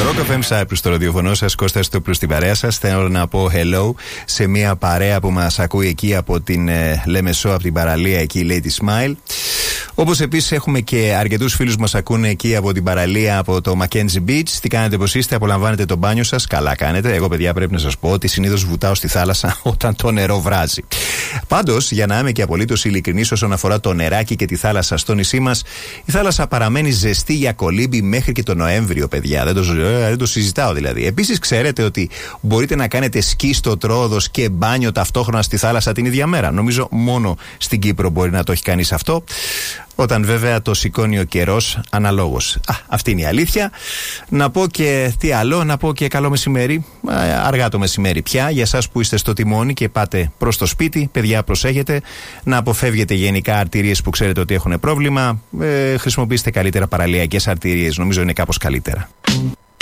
Rock FM Cyprus, στο ραδιοφωνό σας, Κώστας Τόπουλος στην παρέα σας. Θέλω να πω hello σε μια παρέα που μας ακούει εκεί από την Λεμεσό, από την παραλία εκεί, Lady Smile. Όπως επίσης έχουμε και αρκετούς φίλους που μας ακούνε εκεί από την παραλία, από το Mackenzie Beach. Τι κάνετε, πως είστε, απολαμβάνετε το μπάνιο σας? Καλά κάνετε. Εγώ, παιδιά, πρέπει να σας πω ότι συνήθως βουτάω στη θάλασσα όταν το νερό βράζει. Πάντως, για να είμαι και απολύτως ειλικρινής όσον αφορά το νεράκι και τη θάλασσα στο νησί μας, η θάλασσα παραμένει ζεστή για κολύμπι μέχρι και το Νοέμβριο, παιδιά. Δεν το συζητάω δηλαδή. Επίσης, ξέρετε ότι μπορείτε να κάνετε σκι στο Τρόδος και μπάνιο ταυτόχρονα στη θάλασσα την ίδια μέρα? Νομίζω μόνο στην Κύπρο μπορεί να το έχει κανείς αυτό. Όταν βέβαια το σηκώνει ο καιρός αναλόγως. Αυτή είναι η αλήθεια. Να πω και τι άλλο, να πω και καλό μεσημέρι. Αργά το μεσημέρι πια. Για εσάς που είστε στο τιμόνι και πάτε προς το σπίτι, παιδιά, προσέχετε να αποφεύγετε γενικά αρτηρίες που ξέρετε ότι έχουν πρόβλημα. Χρησιμοποιήστε καλύτερα παραλιακές αρτηρίες. Νομίζω είναι κάπως καλύτερα.